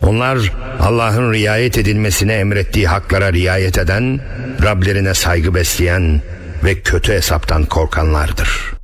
Onlar Allah'ın riayet edilmesine emrettiği haklara riayet eden, Rablerine saygı besleyen ve kötü hesaptan korkanlardır.